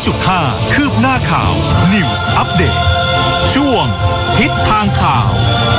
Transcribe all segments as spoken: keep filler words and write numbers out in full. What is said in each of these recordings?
จุดห้า คืบหน้าข่าว News Update ช่วงทิศทางข่าว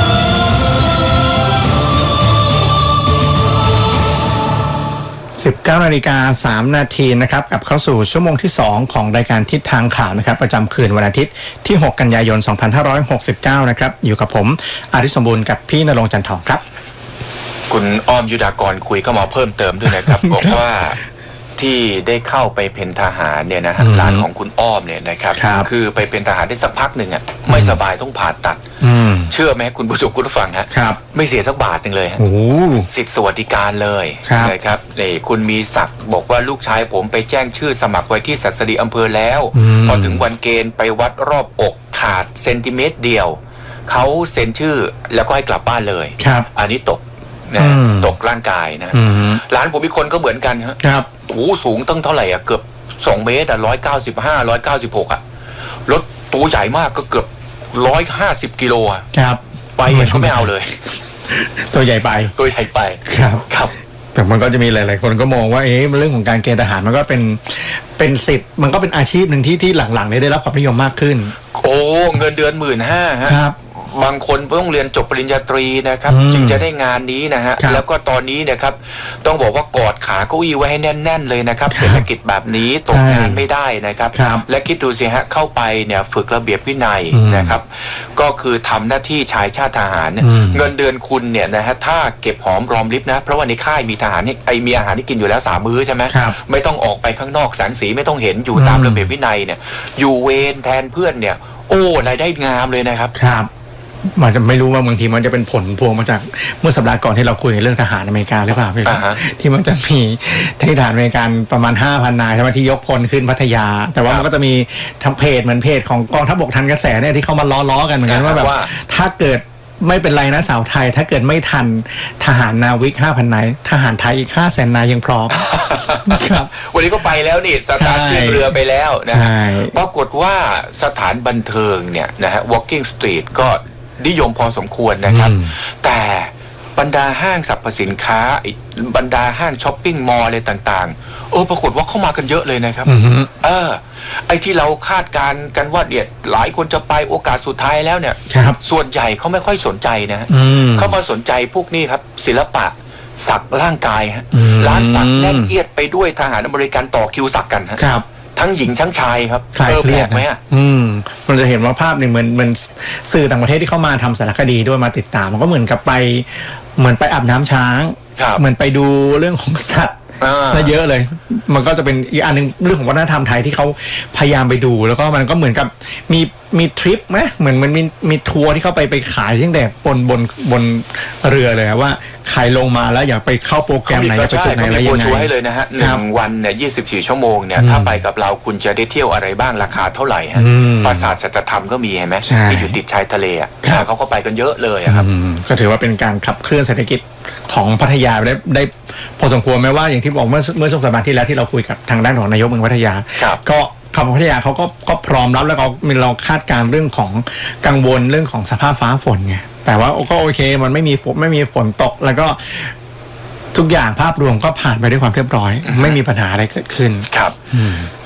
สิบเก้านาฬิกาสามนาทีนะครับกลับเข้าสู่ชั่วโมงที่สองของรายการทิศทางข่าวนะครับประจำคืนวันอาทิตย์ที่หกกันยายนสองพันห้าร้อยหกสิบเก้านะครับอยู่กับผมอาทิตย์สมบูรณ์กับพี่ณรงค์จันทองครับคุณอ้อมยุดากรคุยเข้ามาเพิ่มเติมด้วยนะครับ บอกว่าที่ได้เข้าไปเป็นทหารเนี่ยนะฮะหลานของคุณอ้อมเนี่ยนะครับคือไปเป็นทหารได้สักพักหนึ่งอ่ะไม่สบายต้องผ่าตัดเชื่อไหมคุณผู้ชมคุณผู้ฟังฮะไม่เสียสักบาทหนึ่งเลยฮะสิทธิสวัสดิการเลยนะครับนี่คุณมีศักดิ์บอกว่าลูกชายผมไปแจ้งชื่อสมัครไว้ที่ศัสดีอำเภอแล้วพอถึงวันเกณฑ์ไปวัดรอบอกขาดเซนติเมตรเดียวเขาเซ็นชื่อแล้วก็ให้กลับบ้านเลยอันนี้ตกนะตกร่างกายนะร้านผมมีคนก็เหมือนกันครับหูสูงตั้งเท่าไหร่อ่ะเกือบสองเมตรอ่ะร้อยเก้าสิบห้าร้อยเก้าสิบหกอ่ะรถตัวใหญ่มากก็เกือบร้อยห้าสิบกิโลอ่ะครับไปเห็นเขาไม่เอาเลยตัวใหญ่ไปตัวใหญ่ไปครับครับแต่มันก็จะมีหลายๆคนก็มองว่าเอ๊ะเรื่องของการเกณฑ์ทหารมันก็เป็นเป็นสิทธิ์มันก็เป็นอาชีพหนึ่งที่ที่หลังๆได้รับความนิยมมากขึ้นโอ้เงินเดือนหมื่นห้าฮะครับบางคนต้องเรียนจบปริญญาตรีนะครับจึงจะได้งานนี้นะฮะแล้วก็ตอนนี้นะครับต้องบอกว่ากอดขาเก้าอี้ไว้ให้แน่นๆเลยนะครับเศรษฐกิจแบบนี้ตกงานไม่ได้นะครับและคิดดูสิฮะเข้าไปเนี่ยฝึกระเบียบวินัยนะครับก็คือทำหน้าที่ชายชาติทหารเงินเดือนคุณเนี่ยนะฮะถ้าเก็บหอมรอมริบนะเพราะว่าในค่ายมีทหารไอมีอาหารที่กินอยู่แล้วสามมื้อใช่ไหมไม่ต้องออกไปข้างนอกแสงสีไม่ต้องเห็นอยู่ตามระเบียบวินัยเนี่ยอยู่เวรแทนเพื่อนเนี่ยโอ้รายได้งามเลยนะครับมันจะไม่รู้ว่าบางทีมันจะเป็นผลพวงมาจากเมื่อสัปดาห์ก่อนที่เราคุยเรื่องทหารอเมริกาหรือเปล่าพี่ uh-huh. ที่มันจะมีทหารอเมริกันประมาณ ห้าพัน นายใช่ไหมที่ยกพลขึ้นพัทยาแต่ว่ามันก็จะมีทำเพจเหมือนเพจของกองทัพบกทันกระแสเนี่ยที่เขามาล้อๆกันเหมือนกัน uh-huh. ว่าแบบถ้าเกิดไม่เป็นไรนะสาวไทยถ้าเกิดไม่ทันทหารนาวิก ห้าพัน นายทหารไทยอีก ห้าแสน นายยังพร้อมครับวันนี้ก็ไปแล้วนี่สถานขึ้นเรือไปแล้วนะฮะปรากฏว่าสถานบันเทิงเนี่ยนะฮะ Walking Street ก็นิยมพอสมควรนะครับแต่บรรดาห้างสรรพสินค้าบรรดาห้างช้อปปิ้งมอลล์อะไรต่างๆเออปรากฏว่าเข้ามากันเยอะเลยนะครับเออไอ้ที่เราคาดการกันว่าเนี่ยหลายคนจะไปโอกาสสุดท้ายแล้วเนี่ยส่วนใหญ่เขาไม่ค่อยสนใจนะฮะเขามาสนใจพวกนี้ครับศิลปะสักร่างกายฮะร้านสักแน่นเอียดไปด้วยทหารอเมริกันต่อคิวสักกันฮะทั้งหญิงทั้งชายครับเออแปลกไหมอ่ะอืมมันจะเห็นว่าภาพนี่เหมือนมันสื่อต่างประเทศที่เข้ามาทำสารคดีด้วยมาติดตามมันก็เหมือนกับไปเหมือนไปอาบน้ำช้างเหมือนไปดูเรื่องของสัตว์ซะเยอะเลยมันก็จะเป็นอีกอันนึงเรื่องของวัฒนธรรมไทยที่เขาพยายามไปดูแล้วก็มันก็เหมือนกับมีมีทริปไหมเหมือนมันมีมีทัวร์ที่เข้าไปไปขายตั้งแต่บนบนบนเรือเลยว่าใครลงมาแล้วอยากไปเข้าโปรแกรมไหนไปจุดไหนอะไรยังไงให้เลยนะฮะหนึ่งวันเนี่ยยี่สิบสี่ชั่วโมงเนี่ยถ้าไปกับเราคุณจะได้เที่ยวอะไรบ้างราคาเท่าไหร่ฮะปราสาทสัจธรรมก็มีเห็นไหมที่อยู่ติดชายทะเลอ่ะเขาก็ไปกันเยอะเลยครับก็ถือว่าเป็นการขับเคลื่อนเศรษฐกิจของพัทยาได้ได้พอสมควรไหมว่าอย่างที่บอกเมื่อเมื่อช่วงสัปดาห์ที่แล้วที่เราคุยกับทางด้านของนายกเมืองพัทยาก็คำพัทยาเขาก็ก็พร้อมรับแล้วก็มีเราคาดการเรื่องของกังวลเรื่องของสภาพฟ้าฝนไงแต่ว่าก็โอเคมันไม่มีฝนไม่มีฝนตกแล้วก็ทุกอย่างภาพรวมก็ผ่านไปด้วยความเรียบร้อยไม่มีปัญหาอะไรเกิดขึ้นครับ